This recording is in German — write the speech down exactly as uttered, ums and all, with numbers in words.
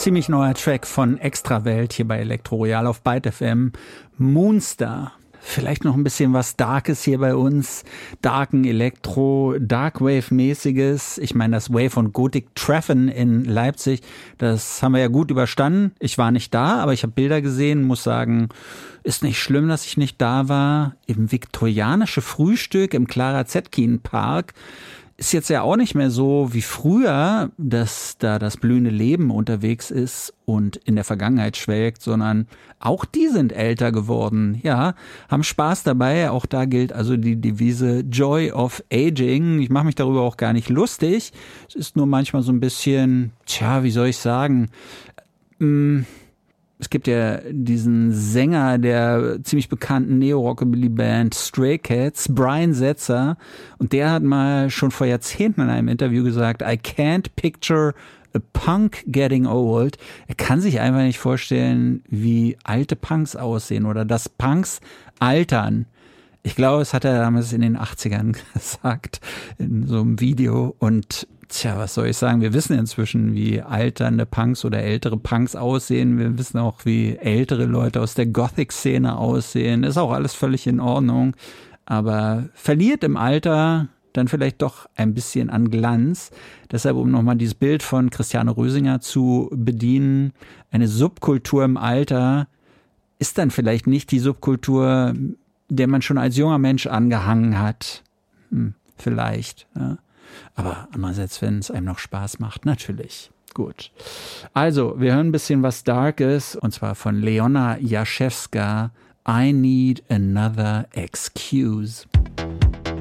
ziemlich neuer Track von Extrawelt hier bei Elektro Royal auf Byte F M. Moonstar. Vielleicht noch ein bisschen was Darkes hier bei uns. Darken Elektro, Darkwave-mäßiges. Ich meine, das Wave und Gothic Treffen in Leipzig, das haben wir ja gut überstanden. Ich war nicht da, aber ich habe Bilder gesehen, muss sagen, ist nicht schlimm, dass ich nicht da war. Im viktorianische Frühstück im Clara Zetkin Park ist jetzt ja auch nicht mehr so wie früher, dass da das blühende Leben unterwegs ist und in der Vergangenheit schwelgt, sondern auch die sind älter geworden, ja, haben Spaß dabei. Auch da gilt also die Devise Joy of Aging. Ich mache mich darüber auch gar nicht lustig. Es ist nur manchmal so ein bisschen, tja, wie soll ich sagen, mh, es gibt ja diesen Sänger der ziemlich bekannten Neo-Rockabilly-Band Stray Cats, Brian Setzer, und der hat mal schon vor Jahrzehnten in einem Interview gesagt, I can't picture a punk getting old. Er kann sich einfach nicht vorstellen, wie alte Punks aussehen oder dass Punks altern. Ich glaube, das hat er damals in den achtzigern gesagt, in so einem Video. Und tja, was soll ich sagen? Wir wissen inzwischen, wie alternde Punks oder ältere Punks aussehen. Wir wissen auch, wie ältere Leute aus der Gothic-Szene aussehen. Ist auch alles völlig in Ordnung. Aber verliert im Alter dann vielleicht doch ein bisschen an Glanz. Deshalb, um nochmal dieses Bild von Christiane Rösinger zu bedienen, eine Subkultur im Alter ist dann vielleicht nicht die Subkultur, der man schon als junger Mensch angehangen hat. Hm, vielleicht, ja. Aber andererseits, wenn es einem noch Spaß macht, natürlich. Gut. Also, wir hören ein bisschen was Darkes, und zwar von Leona Jaschewska, I Need Another Excuse.